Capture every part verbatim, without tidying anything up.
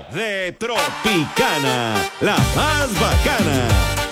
de Tropicana, la más bacana.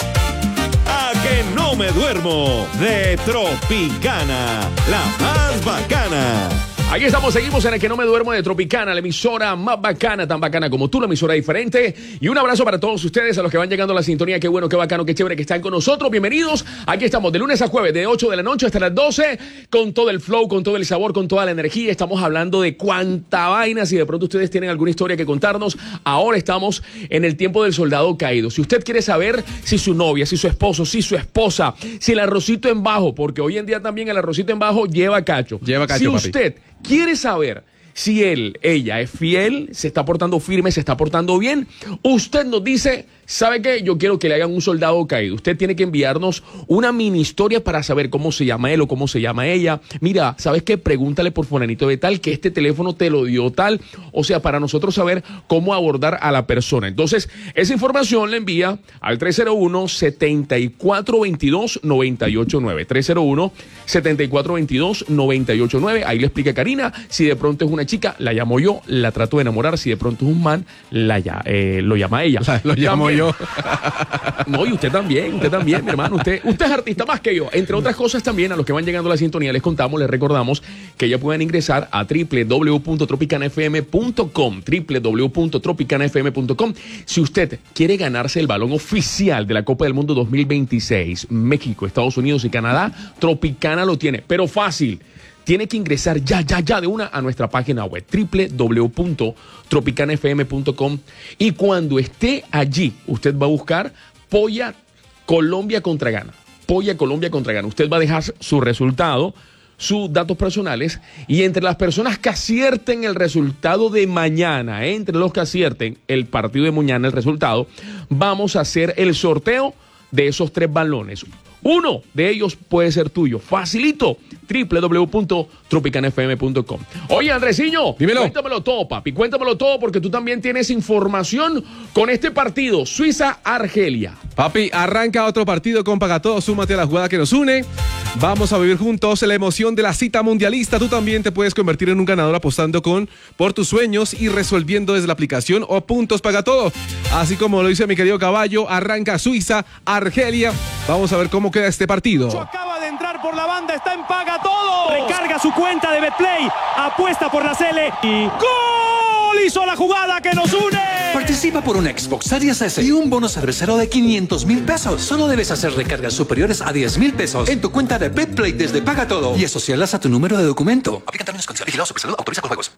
A que no me duermo de Tropicana, la más bacana. Aquí estamos, seguimos en el que no me duermo de Tropicana, la emisora más bacana, tan bacana como tú, la emisora diferente. Y un abrazo para todos ustedes, a los que van llegando a la sintonía. Qué bueno, qué bacano, qué chévere que están con nosotros. Bienvenidos. Aquí estamos de lunes a jueves, de ocho de la noche hasta las doce, con todo el flow, con todo el sabor, con toda la energía. Estamos hablando de cuánta vaina. Si de pronto ustedes tienen alguna historia que contarnos, ahora estamos en el tiempo del soldado caído. Si usted quiere saber si su novia, si su esposo, si su esposa, si el arrocito en bajo, porque hoy en día también el arrocito en bajo lleva cacho. Lleva cacho, Si papi. usted quiere saber si él, ella es fiel, se está portando firme, se está portando bien, usted nos dice, ¿sabe qué? Yo quiero que le hagan un soldado caído. Usted tiene que enviarnos una mini historia para saber cómo se llama él o cómo se llama ella. Mira, ¿sabes qué? Pregúntale por fulanito de tal, que este teléfono te lo dio tal. O sea, para nosotros saber cómo abordar a la persona. Entonces, esa información le envía al tres cero uno, siete cuatro dos dos, nueve ocho nueve. tres cero uno, siete cuatro dos dos, nueve ocho nueve. Ahí le explica Karina. Si de pronto es una chica, la llamo yo, la trato de enamorar. Si de pronto es un man, la, eh, lo llama ella. Lo llamo También. yo. No, y usted también, usted también, mi hermano. Usted, usted es artista más que yo. Entre otras cosas también, a los que van llegando a la sintonía, les contamos, les recordamos que ya pueden ingresar a doble u doble u doble u punto tropicana f m punto com, doble u doble u doble u punto tropicana f m punto com. Si usted quiere ganarse el balón oficial de la Copa del Mundo dos mil veintiséis, México, Estados Unidos y Canadá, Tropicana lo tiene, pero fácil. Tiene que ingresar ya, ya, ya de una a nuestra página web, doble u doble u doble u punto tropicana f m punto com. Y cuando esté allí, usted va a buscar Polla Colombia contra Ghana. Polla Colombia contra Ghana. Usted va a dejar su resultado, sus datos personales, y entre las personas que acierten el resultado de mañana, ¿eh? entre los que acierten el partido de mañana, el resultado, vamos a hacer el sorteo de esos tres balones. Uno de ellos puede ser tuyo. Facilito. doble u doble u doble u punto tropicana f m punto com. Oye, Andresiño, dímelo. Cuéntamelo todo, papi. Cuéntamelo todo, porque tú también tienes información con este partido. Suiza-Argelia. Papi, arranca otro partido con Pagatodo. Súmate a la jugada que nos une. Vamos a vivir juntos la emoción de la cita mundialista. Tú también te puedes convertir en un ganador apostando con por tus sueños y resolviendo desde la aplicación o puntos Pagatodo. Así como lo dice mi querido caballo, arranca Suiza-Argelia. Vamos a ver cómo queda este partido. Acaba de entrar por la banda, está en Paga Todo. Recarga su cuenta de Betplay, apuesta por la Cele y ¡gol! Hizo la jugada que nos une. Participa por un Xbox Series S y un bono cervecero de quinientos mil pesos. Solo debes hacer recargas superiores a diez mil pesos en tu cuenta de Betplay desde Paga Todo y asociarlas a tu número de documento. Aplica términos y condiciones. Vigilado Supersalud. Autoriza con juegos.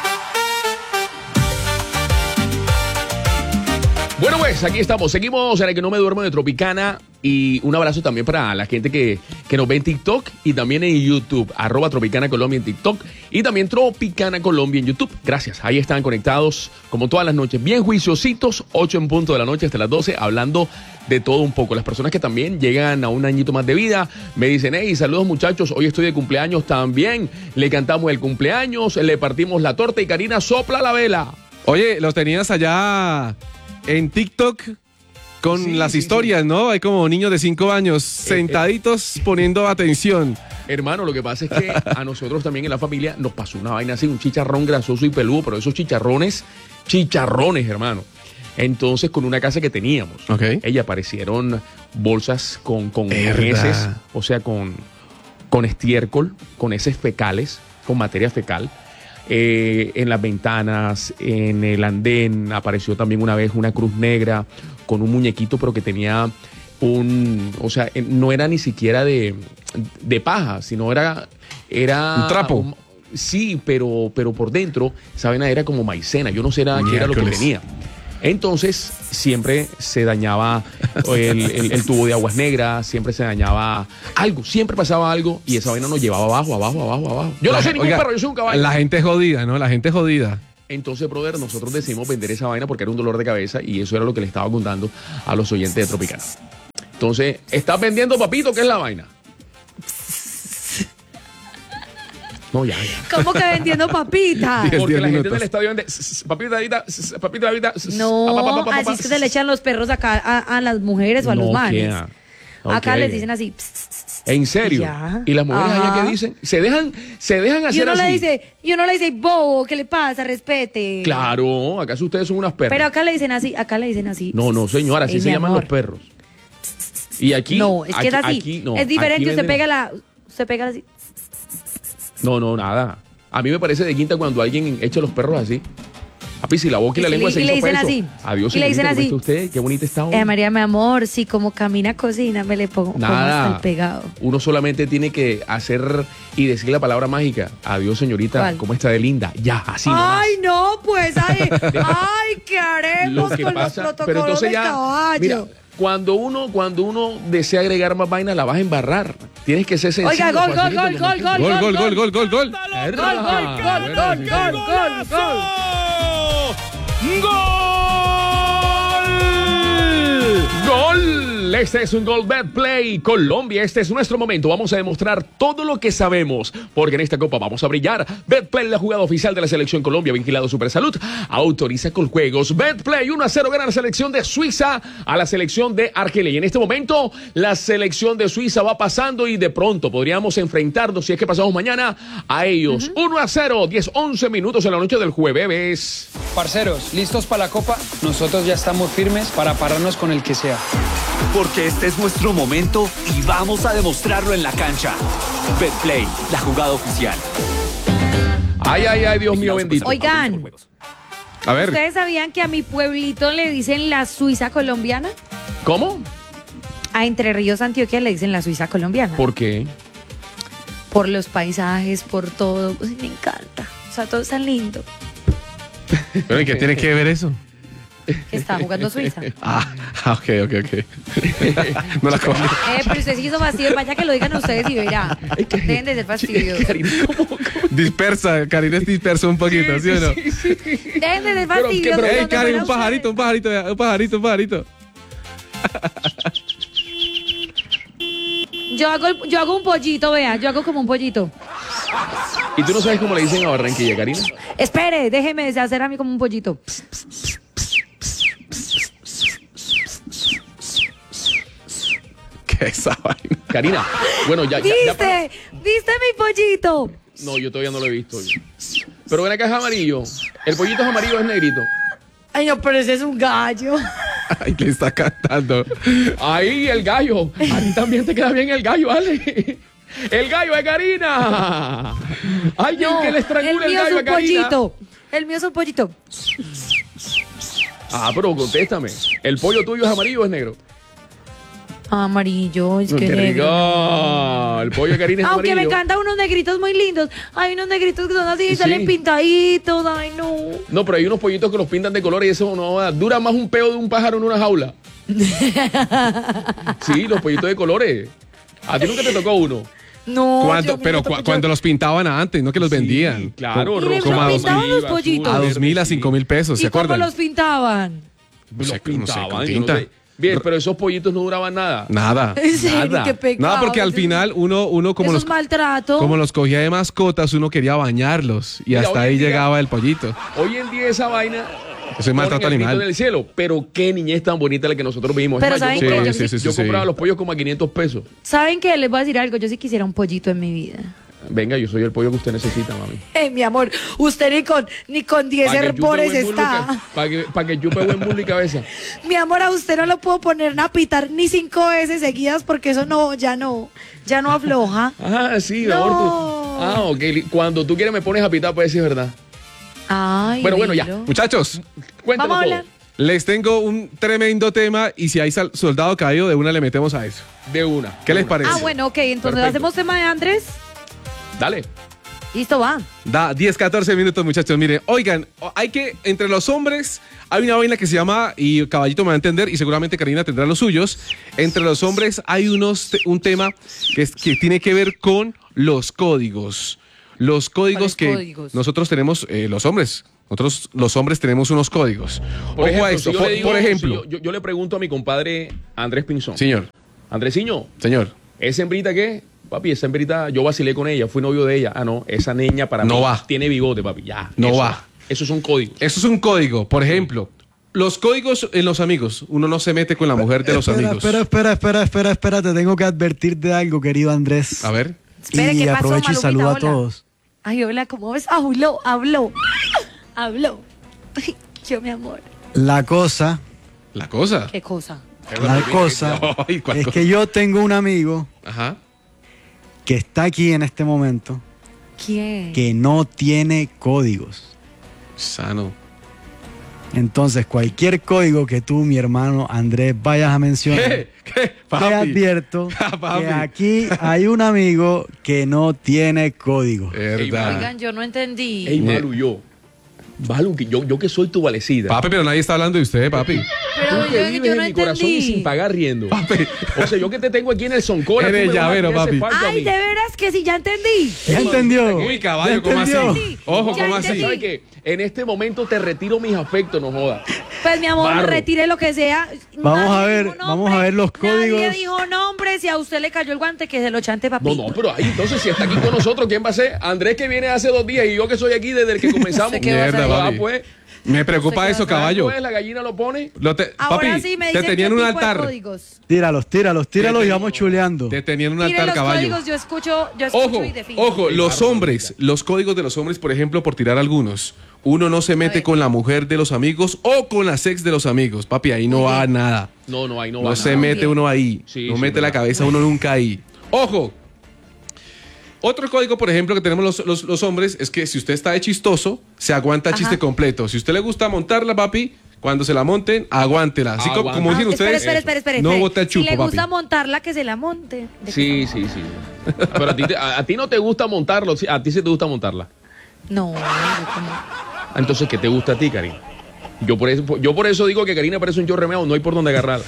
Bueno, pues aquí estamos, seguimos en el que no me duermo de Tropicana, y un abrazo también para la gente que, que nos ve en TikTok y también en YouTube, arroba Tropicana Colombia en TikTok y también Tropicana Colombia en YouTube. Gracias, ahí están conectados como todas las noches, bien juiciositos, ocho en punto de la noche hasta las doce, hablando de todo un poco. Las personas que también llegan a un añito más de vida me dicen, hey, saludos muchachos, hoy estoy de cumpleaños también, le cantamos el cumpleaños, le partimos la torta y Karina sopla la vela. Oye, los tenías allá en TikTok con Sí, las sí, historias, sí. ¿no? Hay como niños de cinco años sentaditos poniendo atención. Hermano, lo que pasa es que a nosotros también en la familia nos pasó una vaina así, un chicharrón grasoso y peludo, pero esos chicharrones, chicharrones, hermano. Entonces, con una casa que teníamos, Ok. ella aparecieron bolsas con, con Verdad. heces, o sea, con, con estiércol, con heces fecales, con materia fecal. Eh, en las ventanas, en el andén, apareció también una vez una cruz negra con un muñequito, pero que tenía un, o sea, eh, no era ni siquiera de, de paja, sino era, era un trapo. un- sí, pero, pero por dentro, esa vaina era como maicena, yo no sé era, qué era lo que Miércoles. tenía. Entonces, siempre se dañaba el, el- el tubo de aguas negras, siempre se dañaba algo, siempre pasaba algo y esa vaina nos llevaba abajo, abajo, abajo, abajo. Yo no La- soy ningún oiga, perro, yo soy un caballo. La gente es jodida, ¿no? La gente es jodida. Entonces, brother, nosotros decidimos vender esa vaina porque era un dolor de cabeza y eso era lo que le estaba contando a los oyentes de Tropicana. Entonces, ¿estás vendiendo, papito? ¿Qué es la vaina? No, ya, ya. ¿Cómo que vendiendo papitas? Diez, Porque diez la gente minutos. del estadio vende s- s- papita, ahorita, s- papita, ahorita. s- s- No, pa, pa, pa, pa, pa, así pa, es que se le echan los perros acá a, a las mujeres o a los No manes. queda. Acá Ok. les dicen así. "Ps, ps, ps". ¿En serio? Ya. ¿Y las mujeres allá Ajá. qué dicen? Se dejan, se dejan Y hacer uno así. le dice, y uno le dice, bobo, ¿qué le pasa? Respete. Claro, ¿acaso ustedes son unas perras? Pero acá le dicen así, acá le dicen así. No, no, señora, así Ey, se mi llaman amor. los perros. Y aquí. No, es que aquí, es así. aquí no, es diferente, aquí usted venden- pega la, usted pega así. No, no, nada. A mí me parece de quinta cuando alguien echa los perros así. Papi, si la boca y la Y lengua le- se y hizo le dicen peso. así. Adiós, Y le dicen señorita, ¿cómo así. está usted? Qué bonita está hoy. Eh, María, mi amor, sí, como camina, cocina, me le pongo pongo hasta Nada. el pegado. Uno solamente tiene que hacer y decir la palabra mágica. Adiós, señorita. ¿Cuál? ¿Cómo está de linda? Ya, así nomás. Ay, no, pues, ay, ay, ¿qué haremos Lo que con pasa, los pero protocolos entonces del ya, caballo? mira, cuando uno, cuando uno desea agregar más vainas, la vas a embarrar. Tienes que ser sencillo. Oiga, gol, gol, facilito, gol, ¿me gol, entiendes? Gol, gol, gol, gol, gol, gol. Gol, gol, gol, gol, gol, gol, gol. ¡Gol! Este es un Gol Betplay Colombia. Este es nuestro momento. Vamos a demostrar todo lo que sabemos, porque en esta copa vamos a brillar. Betplay, la jugada oficial de la Selección Colombia, vigilado Supersalud, autoriza con juegos. Betplay uno a cero gana la selección de Suiza a la selección de Argelia. Y en este momento, la selección de Suiza va pasando y de pronto podríamos enfrentarnos, si es que pasamos mañana, a ellos. uno a cero, diez, once minutos en la noche del jueves. Parceros, ¿listos para la Copa? Nosotros ya estamos firmes para pararnos con el que sea. Porque este es nuestro momento y vamos a demostrarlo en la cancha. Betplay, la jugada oficial. Ay, ay, ay, Dios mío bendito. Oigan, A ver, ¿ustedes sabían que a mi pueblito le dicen la Suiza colombiana? ¿Cómo? A Entre Ríos, Antioquia le dicen la Suiza colombiana. ¿Por qué? Por los paisajes, por todo. Pues, me encanta. O sea, todo es tan lindo. pero ¿y qué tiene que ver eso? Que está jugando Suiza. Eh, Ah, ok, ok, ok. No la cojo. pero usted sí hizo fastidio. Vaya que lo digan ustedes y verá. Dejen de ser fastidiosos. Karina, ¿cómo, cómo? Dispersa, Karina es dispersa un poquito, ¿sí o no? Dejen de ser Pero, ¿qué? fastidiosos. Pero, Ey, donde Karen, fuera un pajarito, un ustedes. pajarito, vea, un pajarito, un pajarito. Yo hago, el- yo hago un pollito, vea. Yo hago como un pollito. ¿Y tú no sabes cómo le dicen a Barranquilla, Karina? Espere, déjeme hacer a mí como un pollito. ¿Qué es esa vaina? Karina, bueno, ya, ya, ya para- ¿Viste? ¿Viste mi pollito? No, yo todavía no lo he visto. Pero ven acá, es amarillo. El pollito es amarillo, o es negrito. Ay, no, pero ese es un gallo. Ay, le está cantando. Ahí, el gallo. A ti también te queda bien el gallo, Ale. El gallo de Karina. Alguien No, que le el estrangule el, mío es gallo a un Karina. pollito. El mío es un pollito. Ah, pero contéstame. ¿El pollo tuyo es amarillo o es negro? Amarillo, es que Qué negro. rico. El pollo de Karina es Aunque me amarillo. encantan unos negritos muy lindos. Hay unos negritos que son así y Sí. salen pintaditos. Ay, no. No, pero hay unos pollitos que los pintan de color y eso no va. Dura más un peo de un pájaro en una jaula. Sí, los pollitos de colores. A ti nunca te tocó uno. No. Cuando- yo- pero yo- cu- yo- cuando los pintaban antes, no que los vendían. Sí, claro, Co- Y le como a dos pintaban mil, los pollitos. a dos mil, a cinco mil pesos, ¿se ¿Y cómo acuerdan? los pintaban? Los No sé, no sé, pintaban. con yo tinta. no sé. Bien, pero esos pollitos no duraban nada. Nada. En serio, Nada. qué pecado. Nada, porque al Eso es- final uno, uno como eso los, es maltrato. como los cogía de mascotas, uno quería bañarlos. Y Mira, hasta hoy en ahí día- llegaba el pollito. Hoy en día esa vaina. Eso es maltrato ponen el grito animal. en el cielo. Pero qué niñez tan bonita la que nosotros vimos. Es Pero más, yo ¿saben compraba, qué? Sí, sí, sí, yo sí, compraba sí. los pollos como a quinientos pesos. ¿Saben qué? Les voy a decir algo. Yo sí quisiera un pollito en mi vida. Venga, yo soy el pollo que usted necesita, mami. Eh, mi amor, usted ni con, ni con diez Pa' que chupe herpores buen muslo y está. ca- Pa' que, pa' que chupe buen muslo y cabeza. Mi amor, a usted no lo puedo poner a pitar ni cinco veces seguidas porque eso no, ya no, ya no afloja. Ah, sí, mi No. amor. tú- Ah, ok. li- Cuando tú quieres me pones a pitar, pues sí es verdad. Ay, Bueno, bueno, ya. dilo. Muchachos, Cuéntalo Vamos a todo. hablar. les tengo un tremendo tema y si hay sal- soldado caído, de una le metemos a eso. De una. ¿Qué de les una. parece? Ah, bueno, ok, entonces Perfecto. hacemos tema de Andrés. Dale. Listo, va. Da diez, catorce minutos, muchachos. Miren, oigan, o- hay que, entre los hombres, hay una vaina que se llama, y Caballito me va a entender, y seguramente Karina tendrá los suyos. Entre los hombres hay unos, te- un tema que, es, que tiene que ver con los códigos. Los códigos ¿Cuáles que códigos? nosotros tenemos, eh, los hombres. Nosotros, los hombres, tenemos unos códigos. Por Ojo ejemplo, a esto. si yo por, le digo- por si ejemplo, yo, yo- yo le pregunto a mi compadre Andrés Pinzón. señor, Andresiño, señor, ¿esa hembrita qué? Papi, esa hembrita, yo vacilé con ella, fui novio de ella. Ah, no, esa niña para No mí va. tiene bigote, papi. Ya. No eso va. Eso es un código. eso es un código. Por ejemplo, los códigos en los amigos. Uno no se mete con la mujer de los espera, amigos. Espera, espera, espera, espera, espera. Te tengo que advertir de algo, querido Andrés. A ver. Espere, y ¿qué pasó, aprovecho y Malupita? saludo a Hola. todos. Ay, hola, ¿cómo ves? Habló, habló, habló. Ay, yo, mi amor. La cosa, La cosa. ¿Qué cosa? la cosa Ay, ¿cuál es cosa? que yo tengo un amigo Ajá. que está aquí en este momento ¿Quién? que no tiene códigos. Sano. Entonces, cualquier código que tú, mi hermano Andrés, vayas a mencionar, ¿Qué? ¿Qué? te Papi. advierto Papi. que aquí hay un amigo que no tiene código. Verdad. Oigan, yo no entendí. Ey, Malu, yo. Malu, que yo, yo que soy tu valecida. Papi, pero nadie está hablando de usted, papi. Pero Tú que yo, vives yo en no mi corazón y sin entendí. pagar riendo. Papi. O sea, yo que te tengo aquí en el Soncora. Eres tú me vas a llavero, hacer papi. falta a Ay, mí. de veras que sí, ya entendí. ¿Ya entendió? Uy, caballo, ¿cómo así? entendió? Ojo, Ya ¿cómo así? entendí. ¿Sabes qué? En este momento te retiro mis afectos, no jodas. Pues mi amor, Barro. retire lo que sea. Vamos Nadie a ver, dijo vamos a ver los Nadie códigos. dijo nombre. Si a usted le cayó el guante, que se lo chante, papi. No, no, pero ahí entonces si está aquí con nosotros, ¿quién va a ser? Andrés que viene hace dos días y yo que soy aquí desde el que comenzamos. ¿Usted qué va a hacer? Mierda, Ah, papi. pues, Me preocupa Se eso, queda caballo. pues, la gallina lo pone. Lo te- Ahora papi, sí me te dicen tenían qué un tipo de altar. códigos. Tíralos, tíralos, tíralos y vamos chuleando. Te tenían un Mire altar, los caballo. códigos, yo escucho, yo escucho Ojo, y defino. ojo, los hombres, los códigos de los hombres, por ejemplo, por tirar algunos. Uno no se mete ver. con la mujer de los amigos o con la ex de los amigos. Papi, ahí no Muy va bien. nada. No, no, ahí no, No, va se nada. mete bien. uno ahí. Sí, no sí, mete la verdad. cabeza uno nunca ahí. Ojo. Otro código, por ejemplo, que tenemos los, los- los hombres es que si usted está de chistoso, se aguanta el Ajá. chiste completo. Si usted le gusta montarla, papi, cuando se la monten, aguántela. Así como, Aguanta. como dicen Ah, ustedes, espere, espere, espere, no espere. bota el chupo, Si le gusta papi. montarla, que se la monte. ¿De Sí, qué sí, sí. Pero a ti, te- a, a ti no te gusta montarlo, sí, a ti sí te gusta montarla. No, yo como- Entonces, ¿qué te gusta a ti, Karina? Yo por eso, yo por eso digo que Karina parece un yo remeo, no hay por dónde agarrarla.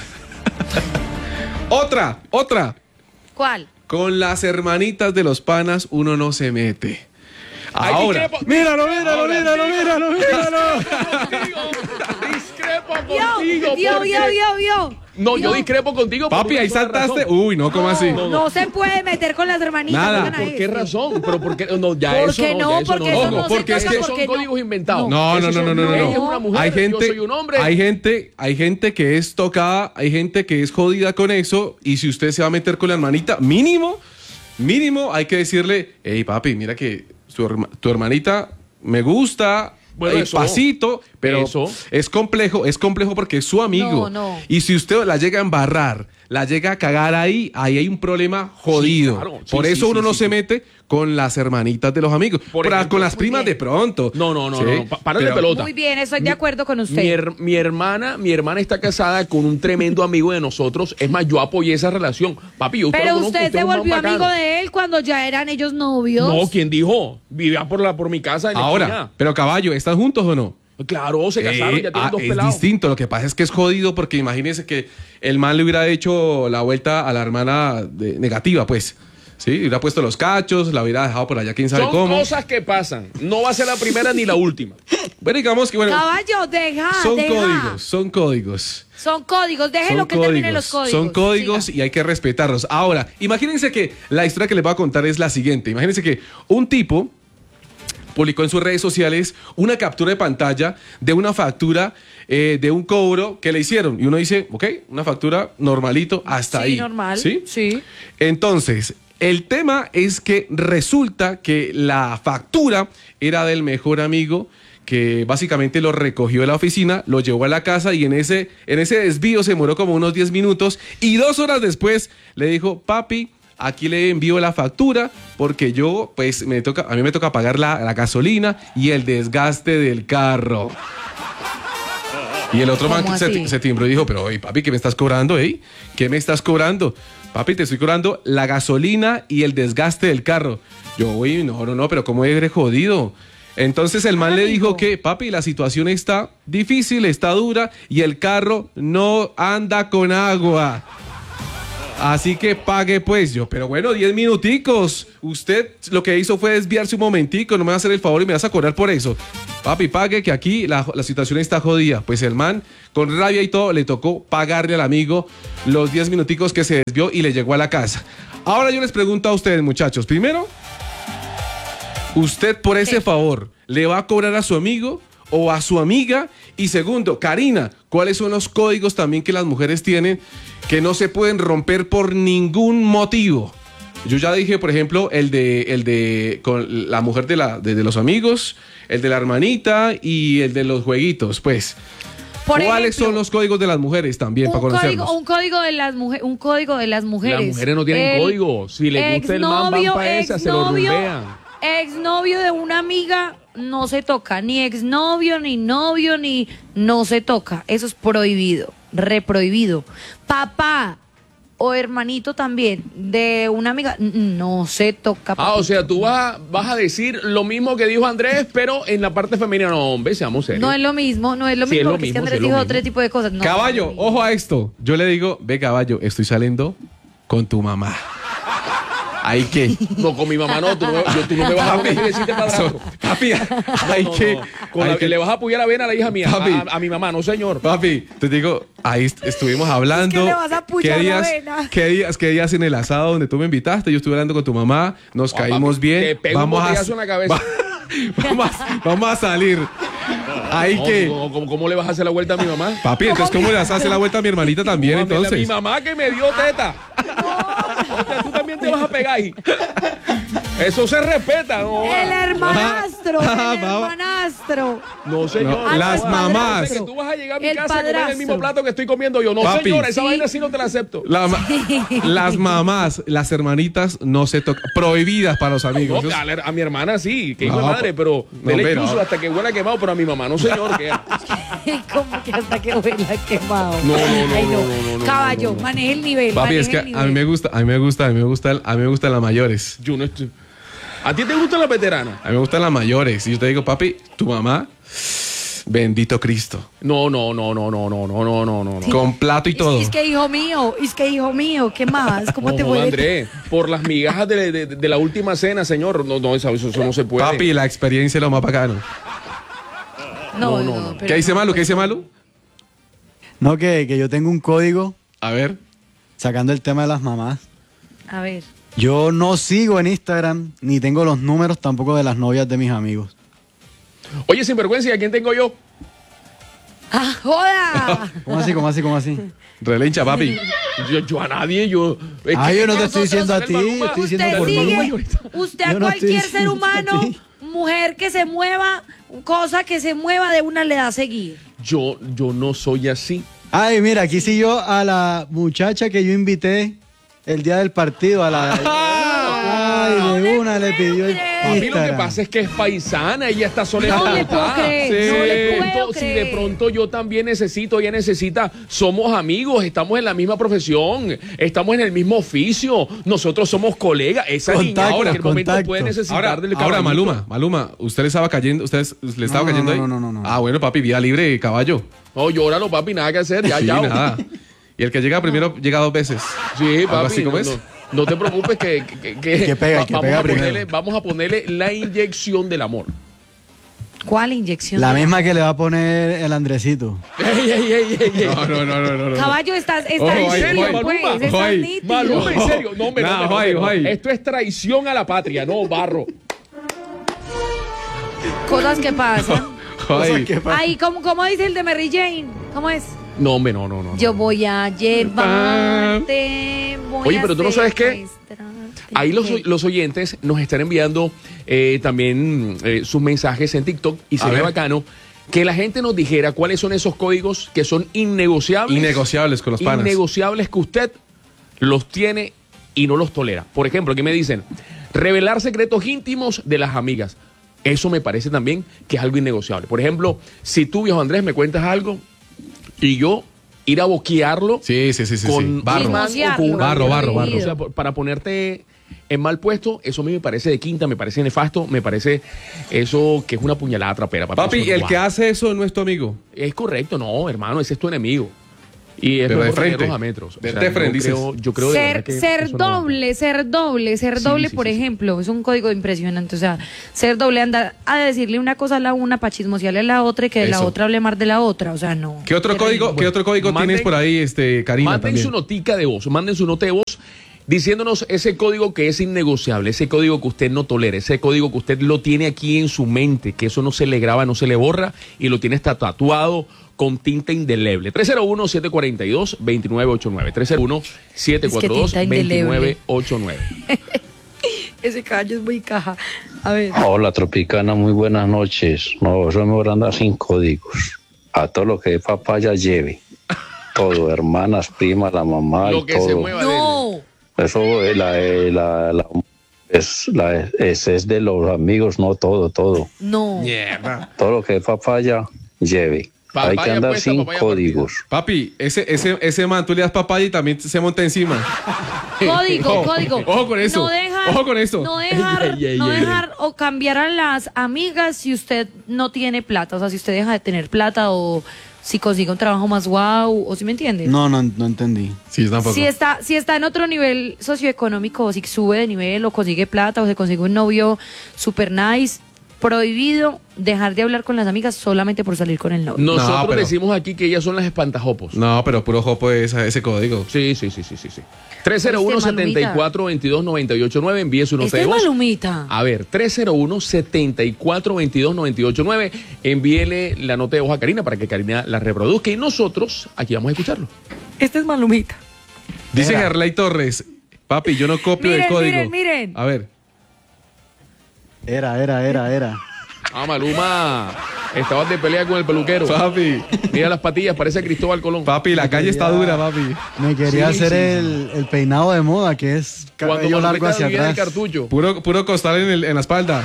Otra, otra. ¿Cuál? Con las hermanitas de los panas uno no se mete. Ahora, discrepo- Míralo, míralo, Ahora, míralo, míralo, míralo. contigo, discrepo Vio, contigo. vio, porque- vio, vio, vio. No, yo Vio. discrepo contigo. por papi, una ahí sola saltaste. razón. Uy, no, ¿cómo así? No, no se puede meter con las hermanitas. Nada. oigan a ¿Por qué este. razón? Pero ¿por qué? No, ya ¿Por eso qué no, no? ya eso Porque no. eso Ojo, no se porque es toca, que- porque son no. códigos inventados. No, no, Esos no, no, son- no, no, Ella no. es una mujer, hay gente, yo soy un hombre. hay gente, hay gente que es tocada, hay gente que es jodida con eso y si usted se va a meter con la hermanita, mínimo, mínimo hay que decirle, hey papi, mira que su herma- tu hermanita me gusta. Bueno, el eso, pasito, pero eso. es complejo, es complejo porque es su amigo. No, no. Y si usted la llega a embarrar, la llega a cagar ahí, ahí hay un problema jodido. claro. Sí, Por sí, eso sí, uno no sí, se sí. mete con las hermanitas de los amigos. Por Pero ejemplo, con las muy primas bien. de pronto. No, no, no, Sí, no, no. Pa- Para de pero- pelota. Muy bien, estoy de acuerdo con usted. Mi, her- mi hermana, mi hermana está casada con un tremendo amigo de nosotros. Es más, yo apoyé esa relación. Papi, yo Pero lo conozco, usted es se un man volvió bacano. amigo de él cuando ya eran ellos novios. No, ¿quién dijo? Vivía por la por mi casa en la Ahora, esquina. pero caballo, ¿están juntos o no? Claro, se casaron, Eh, ya tienen ah, dos es pelados. distinto. Lo que pasa es que es jodido porque imagínense que el man le hubiera hecho la vuelta a la hermana de- negativa, pues. Sí, le hubiera puesto los cachos, la hubiera dejado por allá, quién sabe Son cómo. cosas que pasan. No va a ser la primera ni la última. Bueno, digamos que bueno, Caballo, deja, son deja. códigos, son códigos. Son códigos, déjelo Son que termine los códigos. Son códigos Siga. y hay que respetarlos. Ahora, imagínense que la historia que les voy a contar es la siguiente. Imagínense que un tipo publicó en sus redes sociales una captura de pantalla de una factura eh, de un cobro que le hicieron. Y uno dice, ok, una factura normalito hasta Sí, ahí. normal. ¿Sí? Sí. Entonces, el tema es que resulta que la factura era del mejor amigo que básicamente lo recogió de la oficina, lo llevó a la casa y en ese, en ese desvío se demoró como unos diez minutos y dos horas después le dijo, papi, aquí le envío la factura porque yo, pues, me toca, a mí me toca pagar la, la gasolina y el desgaste del carro. Y el otro man ¿Cómo se, así? se timbró y dijo, pero oye, papi, ¿qué me estás cobrando, eh? ¿Qué me estás cobrando? Papi, te estoy cobrando la gasolina y el desgaste del carro. Yo, oye, no, no, no, pero ¿cómo eres jodido? Entonces el man Ah, le dijo amigo. que, papi, la situación está difícil, está dura y el carro no anda con agua. Así que pague pues yo, pero bueno, diez minuticos. Usted lo que hizo fue desviarse un momentico, no me va a hacer el favor y me vas a cobrar por eso. Papi, pague que aquí la, la situación está jodida. Pues el man, con rabia y todo, le tocó pagarle al amigo los diez minuticos que se desvió y le llegó a la casa. Ahora yo les pregunto a ustedes, muchachos. Primero, ¿usted por ese ¿Qué? favor le va a cobrar a su amigo o a su amiga? Y segundo, Karina, ¿cuáles son los códigos también que las mujeres tienen que no se pueden romper por ningún motivo? Yo ya dije, por ejemplo, el de el de con la mujer de la de, de los amigos, el de la hermanita y el de los jueguitos, pues. Por ¿Cuáles ejemplo, son los códigos de las mujeres también para un conocerlos? código, un código de las mujeres, un código de las mujeres. Las mujeres no tienen El código. Si les gusta el man, van exnovio, pa' esa, se lo exnovio, rumbean. Exnovio de una amiga no se toca, ni exnovio, ni novio, ni no se toca. Eso es prohibido, reprohibido. Papá o hermanito también de una amiga no se toca. Ah, papito. o sea, tú vas a, vas a decir lo mismo que dijo Andrés, pero en la parte femenina. No, hombre, seamos serios. No es lo mismo, no es lo Sí, mismo, es lo porque es que mismo, sí, Andrés es lo dijo mismo. otro tipo de cosas. No, Caballo, no es lo mismo. ojo a esto. Yo le digo, ve caballo, estoy saliendo con tu mamá. ¿Ahí qué? No, con mi mamá no, tú no, me- yo, tú no me vas a Papi, decirte padrastro. papi, ¿ahí No, qué? no. Con ¿Ahí la qué? que le vas a apoyar la vena a la hija mía, Papi. a, a- a mi mamá, no señor. Papi, te digo, ahí est- estuvimos hablando. Es que le vas a apoyar ¿Qué la días, vena. qué días, qué días en el asado donde tú me invitaste? Yo estuve hablando con tu mamá, nos Ah, caímos papi, bien. te pego un vamos a, botellazo en la cabeza. va- vamos, a, vamos a salir. Ahí No, que. no, ¿cómo, cómo le vas a hacer la vuelta a mi mamá? Papi, entonces, ¿cómo le vas a hacer la vuelta a mi hermanita también, Mami, la- entonces? Mi mamá que me dio teta. O sea, tú también te vas a pegar ahí. Eso se respeta, ¿no? El hermanastro, Ah, el baba. hermanastro. No, señor. No, las No, mamás. que tú vas a llegar a mi El casa a comer el padrastro. mismo plato que estoy comiendo yo. No, Papi. señor, esa Sí. vaina sí no te la acepto. La ma- las mamás, las hermanitas no se tocan. Prohibidas para los amigos. No, Eso- a, la- a mi hermana sí, que hijo No, de madre, pero no, dele pero- incluso hasta que huela quemado, pero a mi mamá no, señor. Que... Como que hasta que huela quemado. No, no, no, Ay, no, no, no, no, Caballo, no, no. maneje el nivel. Papi, maneje es que el a mí me nivel. gusta, a mí me gusta, a mí me gusta, a mí me gustan las mayores. Yo no estoy... ¿A ti te gustan las veteranas? A mí me gustan las mayores. Y yo te digo, papi, tu mamá, bendito Cristo. No, no, no, no, no, no, no, no, no, no. Con plato y Es- todo. Es, que hijo mío, es que hijo mío, ¿qué más? ¿Cómo No, te joda, voy a Andrés, por las migajas de, de- de la última cena, señor. No, no, eso, eso no se puede. Papi, la experiencia es lo más bacano. No, no, no, no. pero ¿Qué dice no, Malu? ¿Qué pues, dice Malu? No, que, que yo tengo un código, A ver. sacando el tema de las mamás. A ver. Yo no sigo en Instagram, ni tengo los números tampoco de las novias de mis amigos. Oye, sinvergüenza, ¿y a quién tengo yo? ¡Ah, joda! ¿Cómo así, cómo así, cómo así? Relincha, papi. Yo, yo a nadie, yo. es Ah, que yo no te nosotros estoy diciendo a el ti, Maluma- estoy diciendo Usted por sigue, Maluma. usted a Yo no estoy cualquier ser diciendo a humano, ti. mujer que se mueva, cosa que se mueva, de una le da a seguir. Yo, yo no soy así. Ay, mira, aquí siguió a la muchacha que yo invité el día del partido, a la... Ay, de una le pidió el A mí lo que Instagram. pasa es que es paisana, ella está sola en No le Bogotá. puedo creer, Si no de le pronto- puedo Si de creer. pronto yo también necesito, ella necesita, somos amigos, estamos en la misma profesión, estamos en el mismo oficio, nosotros somos colegas. Esa niña Contacto, en cualquier momento contacto. puede necesitar Ahora, del ahora caballito. Maluma, Maluma, ¿usted le estaba cayendo, usted le estaba No, no, cayendo no, ahí? no, no, no, no. Ah, bueno, papi, vía libre, caballo. No, llóralo, papi, nada que hacer, ya, Sí, ya. nada. Y el que llega primero llega dos veces. Sí, Algo papi, así como no, es. no, no te preocupes que, que, que- que pega, que vamos, pega a ponerle, primero. vamos a ponerle la inyección del amor. ¿Cuál inyección? La de- misma que le va a poner el Andresito. Ey, ey, ey, ey, ey. No, no, no, no, no. no. Caballo, estás, estás Ojo, nítido, ahí, Maluma, pues, Maluma, estás ahí. nítido. Maluma, en serio. No, hombre, no, Nah, hombre, no, ojo ahí, hombre, ojo ahí. no. Esto es traición a la patria, no, barro. Cosas que pasan. Ay, Ay, ¿cómo, ¿cómo dice el de Mary Jane? ¿Cómo es? No, hombre, no, no, no. Yo voy a llevarte. Voy Oye, a pero tú no sabes qué. secuestrarte. Ahí los, ¿Qué? los oyentes nos están enviando eh, también eh, sus mensajes en TikTok y A sería ver. bacano que la gente nos dijera cuáles son esos códigos que son innegociables. Innegociables con los panas. Innegociables que usted los tiene y no los tolera. Por ejemplo, aquí me dicen, revelar secretos íntimos de las amigas. Eso me parece también que es algo innegociable. Por ejemplo, si tú, viejo Andrés, me cuentas algo y yo ir a boquearlo Sí, sí, sí, sí. con sí. un Barro. man o con una Barro, barro, barro. O sea, por- para ponerte en mal puesto, eso a mí me parece de quinta, me parece nefasto, me parece eso que es una puñalada trapera. Papi, eso el no que va. hace eso no es tu amigo. Es correcto, no, hermano, ese es tu enemigo. Y es Pero de mejor frente. tenerlos a metros. O De sea, de frente, yo creo, dices. yo creo de verdad Ser, que ser eso no va. doble, ser doble, ser Sí, doble, sí, por sí, sí. ejemplo, es un código impresionante. O sea, ser doble, andar a decirle una cosa a la una para chismosearle a la otra y que de la Eso. otra hable más de la otra. O sea, no. ¿Qué otro Terrible. código, ¿qué otro código Manden- tienes por ahí, este, Karina, Manden también? su notica de voz, manden su nota de voz diciéndonos ese código que es innegociable, ese código que usted no tolera, ese código que usted lo tiene aquí en su mente, que eso no se le graba, no se le borra y lo tiene hasta tatuado con tinta indeleble. tres cero uno, siete cuatro dos, dos nueve ocho nueve. tres cero uno, siete cuatro dos, dos nueve ocho nueve. Ese caballo es muy caja. A ver. Hola, Tropicana, muy buenas noches. No, yo me voy a andar sin códigos. A todo lo que papaya lleve. Todo, hermanas, primas, la mamá Lo y que todo. se mueva. No. Eso es la, eh, la, la- es, la, es, es de los amigos, no todo, todo. No. Mierda. Todo lo que es papaya lleve. Hay que Papaya andar puesta, sin papaya códigos. Papi, ese, ese, ese man, tú le das papaya y también se monta encima. Código, Ojo, código. ojo con eso, No dejar, ojo con eso. No dejar, Ey, ey, ey, no ey. dejar o cambiar a las amigas si usted no tiene plata. O sea, si usted deja de tener plata o si consigue un trabajo más guau, o si me entiende. No, no, no entendí. Sí, tampoco. Si está, si está en otro nivel socioeconómico, o si sube de nivel, o consigue plata, o se consigue un novio super nice, prohibido dejar de hablar con las amigas solamente por salir con el novio. Nosotros No, pero- decimos aquí que ellas son las espantajopos. No, pero puro jopo es ese código. Sí, sí, sí, sí, sí, sí. tres cero uno, siete cuatro dos dos, nueve ocho nueve, envíe su nota Este de es voz. Malumita. A ver, tres cero uno, siete cuatro dos dos, nueve ocho nueve, envíele la nota de voz a Karina para que Karina la reproduzca y nosotros aquí vamos a escucharlo. Este es Malumita. Dice Gerlay Torres, papi, yo no copio Miren, el código. miren, miren. A ver. Era, era, era, era. Ah, Maluma, estabas de pelea con el peluquero. Papi, Mira las patillas, parece Cristóbal Colón. papi, la calle está dura, papi. Me quería Sí, hacer sí, el, el peinado de moda, que es Cuando cabello largo Malumita hacia vivía en el atrás. cartucho. Puro, puro costal en, el- en la espalda.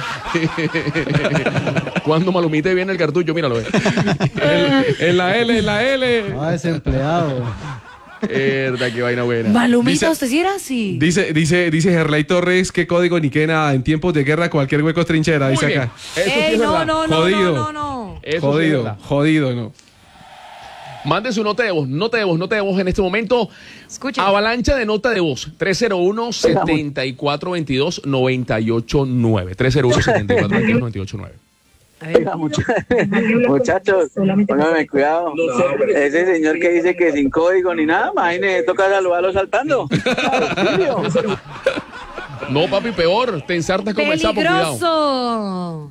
Cuando Malumita viene el cartucho, míralo. eh. En, en la L, en la L. Ah, desempleado. Verdad, qué vaina buena. Malumita, Dice- ¿usted sí era así? Dice, dice, dice Gerlay Torres, qué código ni qué nada. En tiempos de guerra, cualquier hueco es trinchera, Muy dice bien. acá. Eso sí Ey, es no, verdad. no, no, Jodido. no, no, no. Eso sí es Jodido, verdad. jodido, ¿no? Mande su nota de voz, nota de voz, nota de voz en este momento. Escuchen. Avalancha de nota de voz. tres cero uno, siete cuatro dos dos, nueve ocho nueve. tres cero uno, siete cuatro dos dos, nueve ocho nueve. A ver. Muchachos, pónganme cuidado. Ese señor que dice que sin código ni nada, imagínese, toca saludarlo saltando. No, papi, peor. Te ensartas como el sapo, cuidado. Peligroso.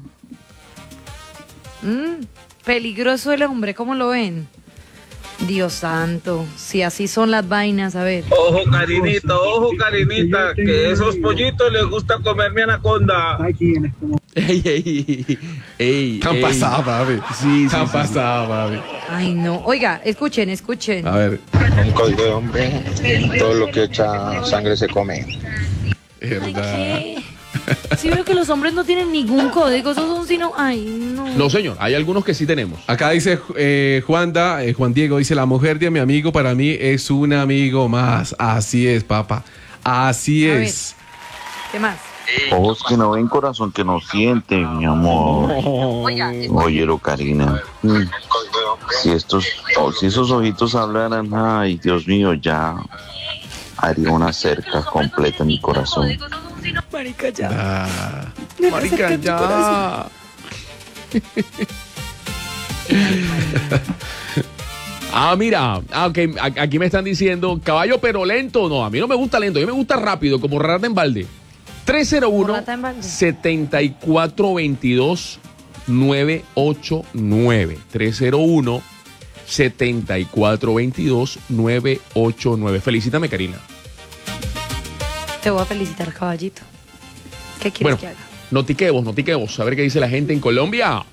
Mm, peligroso el hombre, ¿cómo lo ven? Dios santo, si así son las vainas, a ver. Ojo, Karinita, ojo, Karinita, que esos pollitos les gusta comer mi anaconda. Ey, ey, ey. Tan ey. pasada, papi. Sí, sí, Tan sí, sí. pasada, papi. Ay, no. Oiga, escuchen, escuchen. A ver. Un código de hombre, todo lo que echa sangre se come. Verdad. ¿Qué? Sí veo que los hombres no tienen ningún código, esos son sino... Ay, no. No, señor, hay algunos que sí tenemos. Acá dice eh, Juanda, eh, Juan Diego, dice, la mujer de mi amigo para mí es un amigo más. Así es, papá. Así A ver. es. ¿Qué más? Ojos que no ven, corazón que no siente, mi amor. Oiga, Óyelo, Karina. Mm. Si estos, oh, si esos ojitos hablaran, ay, Dios mío, ya haría una cerca completa en mi corazón. marica, ya. Ah. Me Marica, acerca tu ya. corazón. Ah, mira, ah, ok, a- aquí me están diciendo caballo pero lento. No, a mí no me gusta lento, a mí me gusta rápido, como rata en balde. tres cero uno, Rata en balde. siete cuatro dos dos, nueve ocho nueve. tres cero uno, siete cuatro dos dos, nueve ocho nueve. Felicítame, Karina. Te voy a felicitar, caballito. ¿Qué quieres Bueno, que haga? notiquemos, notiquemos, a ver qué dice la gente en Colombia.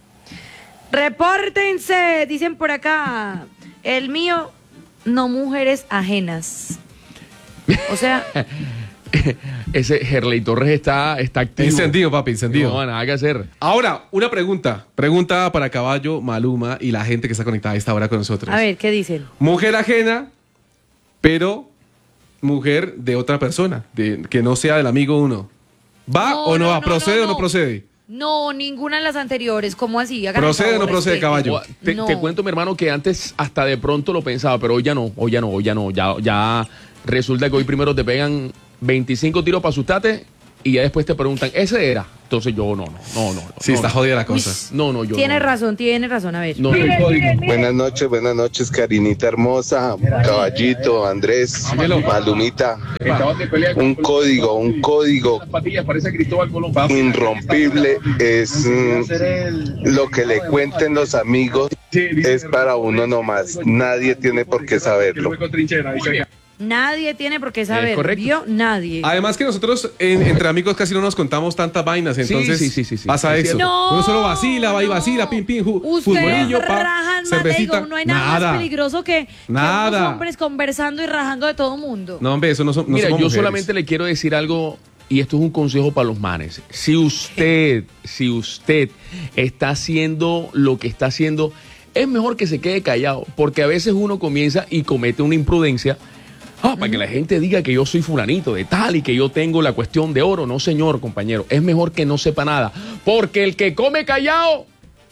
Repórtense, dicen por acá. El mío, no mujeres ajenas. O sea, Ese Gerley Torres está, está activo. Encendido, papi, encendido. No, nada que hacer. Ahora, una pregunta. Pregunta para Caballo, Maluma y la gente que está conectada a esta hora con nosotros. a ver, ¿qué dicen? Mujer ajena, pero mujer de otra persona, de, que no sea del amigo uno. ¿Va No, o no, no, va? no, ¿Procede no, o no no. procede? No, ninguna de las anteriores. ¿Cómo así? Hagan el ¿Procede o no favor, procede, respeten. caballo? Te, No. te cuento, mi hermano, que antes hasta de pronto lo pensaba, pero hoy ya no, hoy ya no, hoy ya no. Ya, ya resulta que hoy primero te pegan veinticinco tiros para asustarte y ya después te preguntan, ¿ese era? Entonces yo no, no, no, no. Sí, no, está no. jodida la cosa. No, no, yo Tiene no. razón, tiene razón, a ver. No soy código. Buenas noches, buenas noches, Karinita hermosa, Caballito, Andrés, Malumita. Un código, un código irrompible es mm, lo que le cuenten los amigos, es para uno nomás. Nadie tiene por qué saberlo. Nadie tiene por qué saber, correcto. ¿vio? Nadie. Además que nosotros en- entre amigos casi no nos contamos tantas vainas, entonces sí, sí, sí, sí, pasa es eso. cierto. No, Uno solo vacila, va y vacila, pim, pim, ju- Ustedes futbolillo, pa, rajan más, cervecita. digo, no hay nada, más peligroso que, que Nada. unos hombres conversando y rajando de todo mundo. No, hombre, eso no, son, no Mira, yo somos mujeres. solamente le quiero decir algo, y esto es un consejo para los manes. Si usted, si usted está haciendo lo que está haciendo, es mejor que se quede callado, porque a veces uno comienza y comete una imprudencia. Ah, para que la gente diga que yo soy fulanito de tal y que yo tengo la cuestión de oro. No, señor, compañero. Es mejor que no sepa nada. Porque el que come callado.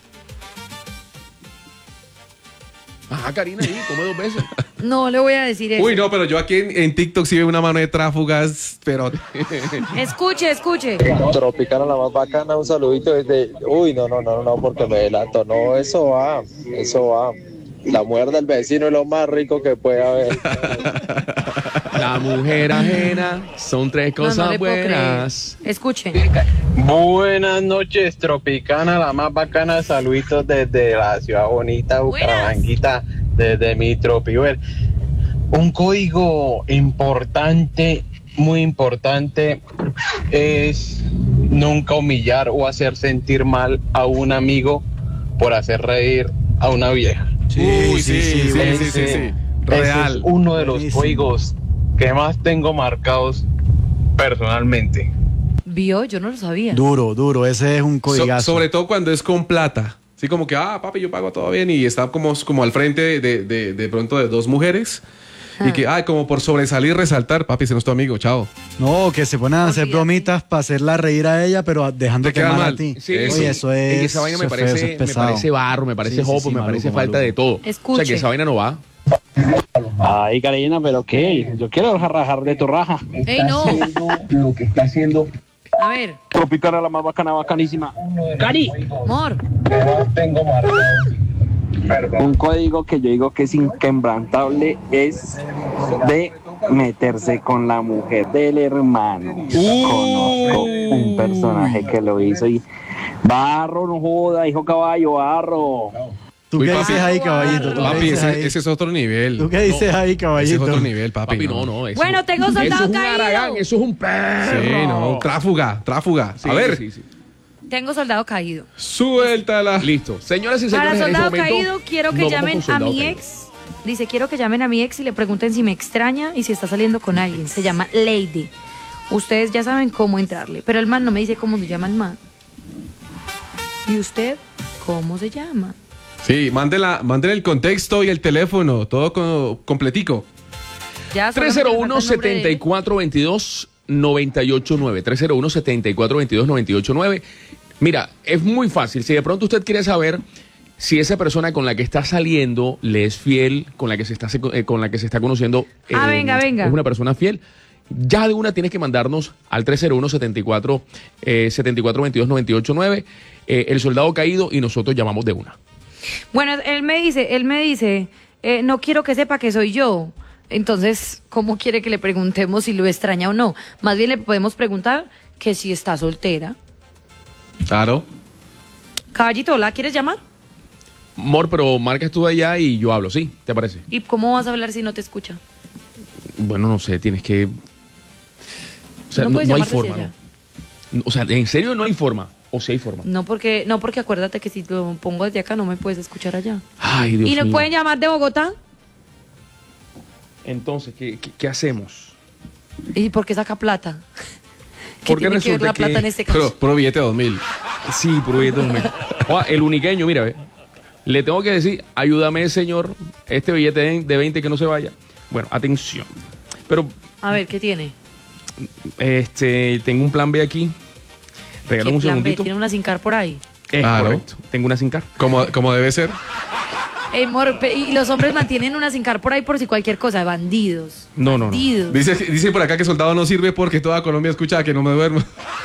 Ajá, Karina, ahí come dos veces. No le voy a decir eso. Uy, no, pero yo aquí en, en TikTok sí veo una mano de tráfugas, pero... Escuche, escuche. Tropicana la más bacana, un saludito desde... Uy, no, no, no, no, porque me delato. No, eso va, eso va. La mujer del vecino es lo más rico que puede haber. La mujer ajena son tres No, no cosas le puedo buenas. creer. Escuche. Buenas noches, Tropicana, la más bacana. Saluditos desde la ciudad bonita, Bucaramanguita, desde mi Tropiver. Un código importante, muy importante, es nunca humillar o hacer sentir mal a un amigo por hacer reír a una vieja. Sí, sí, sí, sí, sí, sí, sí, sí. Real. Ese es uno de los Buenísimo. códigos que más tengo marcados personalmente. ¿Vio? Yo no lo sabía. Duro, duro, ese es un So- codigazo. sobre todo cuando es con plata. Así como que, ah, papi, yo pago todo bien. Y está como, como al frente de, de, de pronto de dos mujeres. Y que, ay, como por sobresalir, resaltar, papi, ese no es tu amigo, chao. No, que se ponen a hacer bromitas para hacerla reír a ella, pero dejándote Te queda mal, mal. a ti. Sí, Oye, sí. eso Ey, es. esa vaina me eso es feo, eso parece, es me pesado. parece barro, me parece Sí, sí, jopo, sí, me maluco, parece falta maluco. de todo. Escuche. O sea que esa vaina no va. Ay, Karina, pero qué, yo quiero rajar de tu raja. Ey, no. Lo que está haciendo. A ver, Tropicana la más bacana, bacanísima. Cari. amor. Tengo Un código que yo digo que es inquebrantable es de meterse con la mujer del hermano. Conozco un personaje que lo hizo y barro, no joda, hijo caballo, barro. ¿Tú Uy, qué papi. dices ahí, caballito? ¿Tú qué Papi, dices ese, ahí? ese es otro nivel. ¿Tú qué dices ahí, Ese es caballito? otro nivel, papi. Papi, no, no. Eso, Bueno, tengo soldado eso es un caído. haragán, eso es un perro. Sí, no, tráfuga, tráfuga. Sí, A ver, sí, sí. Tengo soldado caído. suéltala. Listo. Señoras y Para señores, en este soldado momento, caído, quiero que nos vamos llamen con a soldado mi caído. ex. Dice, quiero que llamen a mi ex y le pregunten si me extraña y si está saliendo con alguien. Se llama Lady. Ustedes ya saben cómo entrarle. Pero el man no me dice cómo se llama el man. ¿Y usted cómo se llama? Sí, mándela, mándele el contexto y el teléfono, todo con- completico. Ya tres cero uno, setenta y cuatro veintidós, noventa y ocho nueve. tres cero uno, setenta y cuatro veintidós, noventa y ocho nueve. Mira, es muy fácil. Si de pronto usted quiere saber si esa persona con la que está saliendo le es fiel, con la que se está, eh, con la que se está conociendo Ah, venga, venga. es una persona fiel, ya de una tienes que mandarnos al tres cero uno, setenta y cuatro, veintidós, noventa y ocho nueve eh, el soldado caído y nosotros llamamos de una. Bueno, él me dice, él me dice, eh, no quiero que sepa que soy yo. Entonces, ¿cómo quiere que le preguntemos si lo extraña o no? Más bien le podemos preguntar que si está soltera. Claro. Caballito, ¿la quieres llamar? Mor, pero marcas tú allá y yo hablo, ¿sí? ¿Te parece? ¿Y cómo vas a hablar si no te escucha? Bueno, no sé, tienes que... O sea, No no, puedes no hay llamar desde forma, allá. ¿no? O sea, ¿en serio no hay forma? ¿O sí hay forma? No porque, no porque acuérdate que si lo pongo desde acá no me puedes escuchar allá. Ay, Dios ¿Y nos mío. pueden llamar de Bogotá? Entonces, ¿qué, qué, qué hacemos? ¿Y por qué saca plata? ¿Qué Porque tiene que ver la resulta plata que- en este caso? Pero, puro billete de dos mil. Sí, puro billete de dos mil. Oa, el uniqueño, mira, ve. Le tengo que decir, ayúdame, señor, este billete de de veinte que no se vaya. Bueno, atención. Pero, A ver, ¿qué tiene? este, tengo un plan B aquí. ¿Qué Regálame un plan B? segundito. ¿Tiene una sin car por ahí? Es Claro. correcto. Tengo una sin car. Como, como debe ser. Eh, mor- pe- y los hombres mantienen una sin car por ahí por si cualquier cosa, bandidos. No, no, no. Bandidos. Dice, dice por acá que soldado no sirve porque toda Colombia escucha que no me duermo.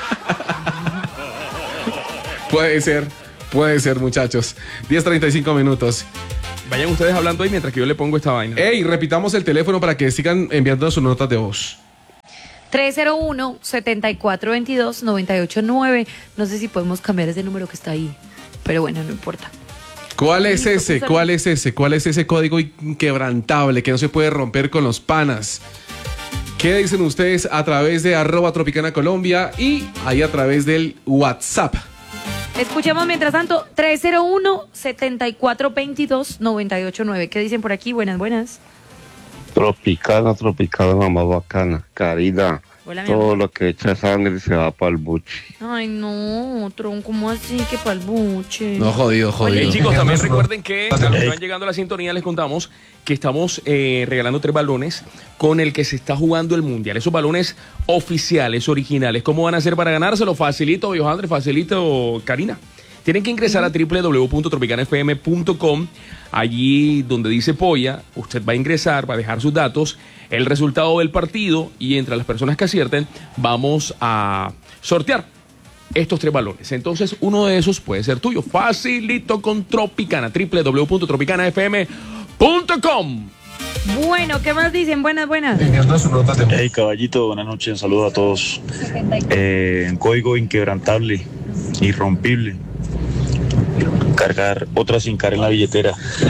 Puede ser, puede ser, muchachos. diez treinta y cinco minutos. Vayan ustedes hablando ahí mientras que yo le pongo esta vaina. Ey, repitamos el teléfono para que sigan enviando sus notas de voz. tres cero uno, siete cuatro dos dos, nueve ocho nueve. No sé si podemos cambiar ese número que está ahí, pero bueno, no importa. ¿Cuál es ese? ¿Cuál es ese? ¿Cuál es ese código inquebrantable que no se puede romper con los panas? ¿Qué dicen ustedes a través de arroba Tropicana Colombia y ahí a través del WhatsApp? Escuchemos mientras tanto, tres cero uno, siete cuatro dos dos, nueve ocho nueve. ¿Qué dicen por aquí? Buenas, buenas. Tropicana, tropicana, la más bacana. Caridad. Hola, mi Todo amor. lo que echa sangre se va para el buche. Ay, no, Tron, ¿cómo así? Que pa'l buche. No, jodido, jodido. Y chicos, también recuerden que a los que van llegando a la sintonía les contamos que estamos eh, regalando tres balones con el que se está jugando el Mundial. Esos balones oficiales, originales. ¿Cómo van a hacer para ganárselo? Facilito, Johandre, facilito, Karina. Tienen que ingresar a doble u doble u doble u punto tropicana f m punto com. Allí donde dice polla, usted va a ingresar, va a dejar sus datos, el resultado del partido y entre las personas que acierten vamos a sortear estos tres balones. Entonces uno de esos puede ser tuyo. Facilito con Tropicana. doble u doble u doble u punto tropicana f m punto com. Bueno, ¿qué más dicen? Buenas, buenas. Hey, caballito, buenas noches, saludos a todos. Eh, código inquebrantable, irrompible. Cargar otra sin cara en la billetera.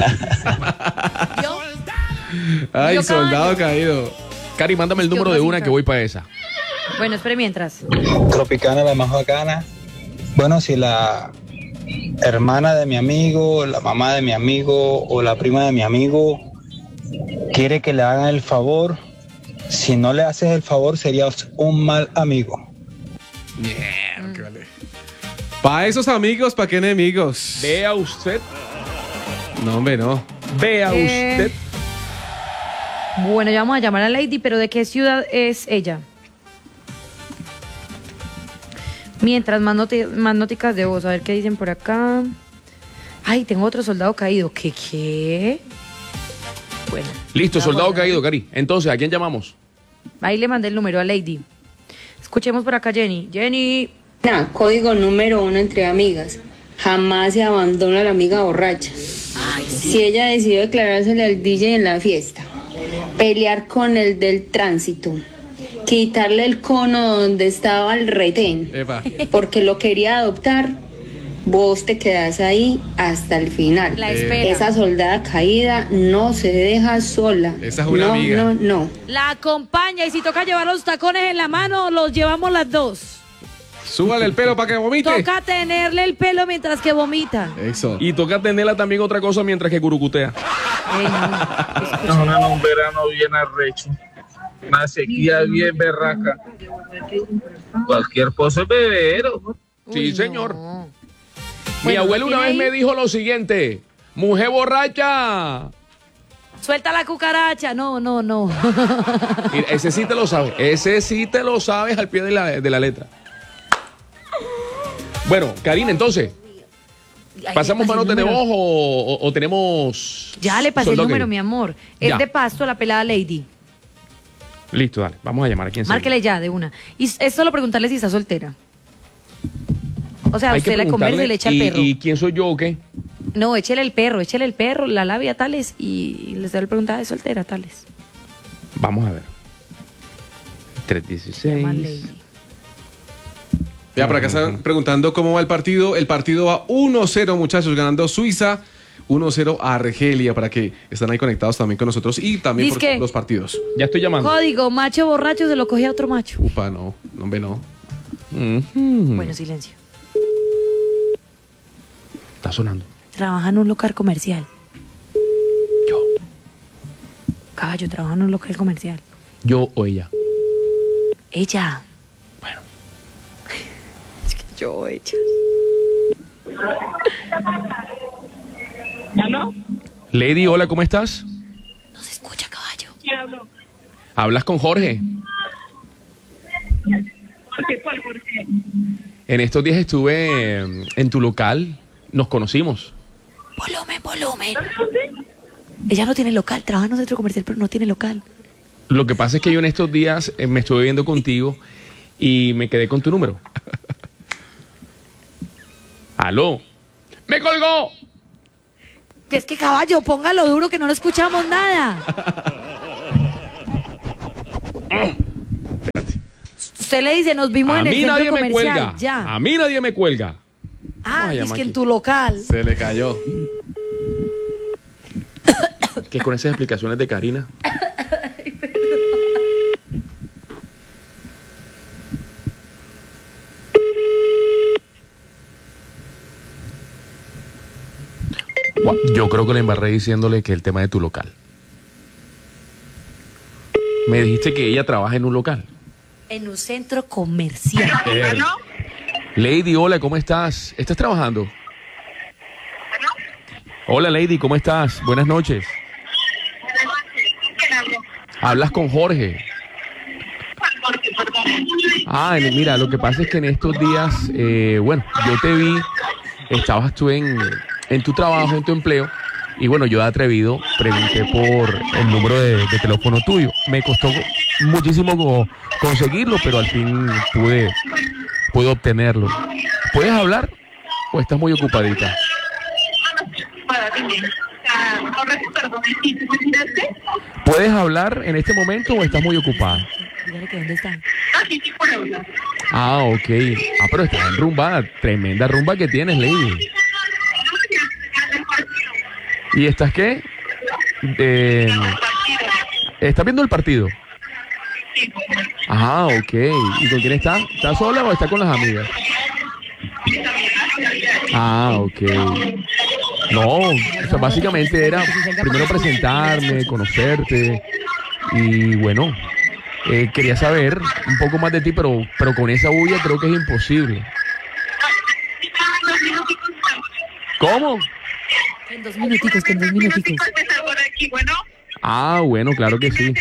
Ay, Yo, soldado caído. Cari, mándame el número de una que voy para esa. Bueno, espere mientras. Tropicana, la más bacana. Bueno, si la hermana de mi amigo, la mamá de mi amigo o la prima de mi amigo quiere que le hagan el favor, si no le haces el favor serías un mal amigo. Yeah, qué vale. Para esos amigos, ¿para qué enemigos? Vea usted. No, hombre, no. Vea Eh. usted. Bueno, ya vamos a llamar a Lady, pero ¿de qué ciudad es ella? Mientras, más, noti- más noticas de voz, a ver qué dicen por acá. Ay, tengo otro soldado caído. ¿Qué qué? Bueno. Listo, vamos soldado a ver. caído, Cari. Entonces, ¿a quién llamamos? Ahí le mandé el número a Lady. Escuchemos por acá, Jenny. Jenny. Nah, código número uno entre amigas. Jamás se abandona la amiga borracha. Si ella decidió declarársele al D J en la fiesta, pelear con el del tránsito, quitarle el cono donde estaba el retén, Epa. porque lo quería adoptar, vos te quedás ahí hasta el final. La espera. Esa soldada caída no se deja sola. Esa es una no, amiga. No, no. La acompaña y si toca llevar los tacones en la mano, los llevamos las dos. Súbale el pelo para que vomite. Toca tenerle el pelo mientras que vomita. Eso. Y toca tenerla también otra cosa mientras que curucutea. Ey, no. No, no, no, un verano bien arrecho. Una sequía bien berraca. Cualquier cosa es bebero. Sí, Uy, señor. no. Mi Bueno, abuelo una ¿tiene vez ahí? me dijo lo siguiente: mujer borracha. Suelta la cucaracha. No, no, no. Mira, ese sí te lo sabes. Ese sí te lo sabes al pie de la, de la letra. Bueno, Karina, entonces, Ay, ¿pasamos le pasé manos el de número. voz o, o- o tenemos...? Ya le pasé el soldado número, caído? mi amor. Es Ya. de Pasto, la pelada Lady. Listo, dale. Vamos a llamar a quién Márquele ya, de una. Y es solo preguntarle si está soltera. O sea, Hay que usted le conversa y preguntarle, le echa el ¿y- perro. ¿Y quién soy yo o qué? No, échele el perro, échele el perro, la labia tales y les da la pregunta de soltera tales. Vamos a ver. tres Llama dieciséis. Lady. Ya, por acá están preguntando cómo va el partido. El partido va uno cero, muchachos, ganando Suiza. uno cero a Argelia, para que están ahí conectados también con nosotros y también por Dizque. los partidos. Ya estoy llamando. Código, macho borracho se lo cogía a otro macho. Upa, no, no, hombre, no. Bueno, silencio. Está sonando. Trabaja en un local comercial. Yo. Caballo, trabaja en un local comercial. Yo o ella. Ella. Bueno. Es que yo, ella. Lady, hola, ¿cómo estás? No se escucha, caballo. ¿Quién habló? ¿Hablas con Jorge? ¿Qué fue, Jorge? En estos días estuve eh, en tu local. Nos conocimos. Volumen, volumen. Ella no tiene local, trabaja en un centro comercial, pero no tiene local. Lo que pasa es que yo en estos días eh, me estuve viendo contigo y me quedé con tu número. ¡Aló! ¡Me colgó! Que es que, caballo, póngalo duro que no lo escuchamos nada. Usted le dice, nos vimos A en el mí centro nadie me comercial. cuelga. Ya. A mí nadie me cuelga. Ah, Ay, es que Amaki. en tu local. Se le cayó. ¿Qué con esas explicaciones de Karina? Gua- Yo creo que le embarré diciéndole que el tema de tu local. Me dijiste que ella trabaja en un local. En un centro comercial. Eh, Lady, hola, ¿cómo estás? ¿Estás trabajando? Hola, Lady, ¿cómo estás? Buenas noches. Hablas con Jorge. Ah, mira, lo que pasa es que en estos días, eh, bueno, yo te vi, estabas tú en, en tu trabajo, en tu empleo, y bueno, yo de atrevido pregunté por el número de, de teléfono tuyo. Me costó muchísimo co- conseguirlo, pero al fin pude, pude obtenerlo. ¿Puedes hablar o estás muy ocupadita? ¿Puedes hablar en este momento o estás muy ocupada? Dígale que dónde está. Ah, ok. Ah, pero estás en rumba, tremenda rumba que tienes, Lady. ¿Y estás qué? Eh, ¿Estás viendo el partido? Ah, ok. ¿Y con quién está? ¿Está sola o está con las amigas? Ah, ok. No, o sea, básicamente era primero presentarme, conocerte y bueno, eh, quería saber un poco más de ti, pero, pero con esa bulla creo que es imposible. ¿Cómo? En dos minuticos, que en dos minuticos. Ah, bueno, claro que sí.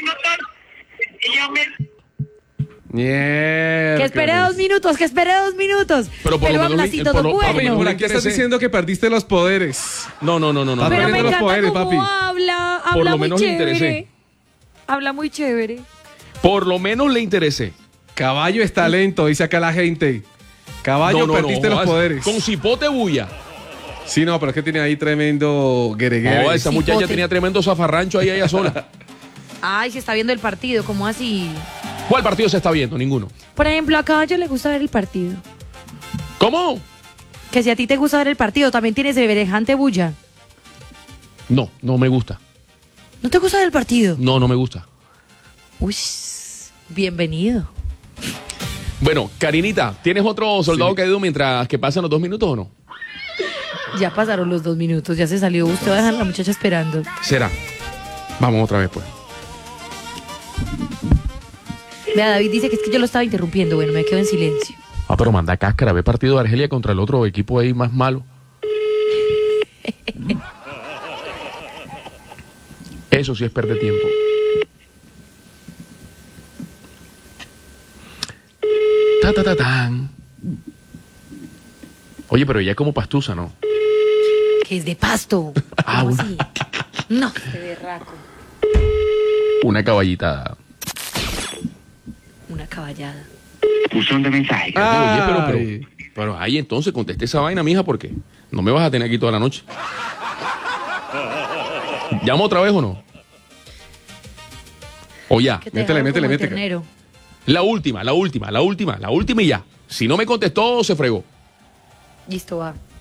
Mierda. Que espere dos minutos, que espere dos minutos. Pero por lo menos habla así li- todo por lo- bueno. papi, Por le aquí estás interesé. diciendo que perdiste los poderes. No, no, no, no, no. Estás Pero me perdiendo los encanta poderes, cómo papi. habla, habla Por lo muy menos le chévere. interesé. Habla muy chévere. Por lo menos le interesé. Caballo es talento, dice acá la gente. Caballo, No, no, no, perdiste los jodas, poderes. Con cipote bulla. Sí, no, pero es que tiene ahí tremendo guereguere. No, esa muchacha Cipote. tenía tremendo zafarrancho ahí ella sola. Ay, se está viendo el partido, ¿cómo así? ¿Cuál partido se está viendo? Ninguno. Por ejemplo, a Caballo le gusta ver el partido. ¿Cómo? Que si a ti te gusta ver el partido, también tienes semejante bulla. No, no me gusta. ¿No te gusta ver el partido? No, no me gusta. Uy, bienvenido. Bueno, Karinita, ¿tienes otro soldado caído mientras que pasan los dos minutos o no? Ya pasaron los dos minutos, ya se salió. Usted va a dejar a la muchacha esperando. Será. Vamos otra vez, pues. Vea, David dice que es que yo lo estaba interrumpiendo. Bueno, me quedo en silencio. Ah, pero manda cáscara, ve partido de Argelia contra el otro equipo ahí más malo. Eso sí es perder tiempo. Ta, ta, ta, tan. Oye, pero ella es como pastusa, ¿no? Que es de pasto. Ah, ¿Cómo una, así? No, qué berraco. una caballita. Una caballada. Buzón de mensaje. Oye, pero, pero, pero ahí entonces conteste esa vaina, mija, porque no me vas a tener aquí toda la noche. ¿Llamo otra vez o no? O ya. Que te dejaron como el ternero. La última, la última, la última, la última y ya. Si no me contestó, se fregó. Listo, va.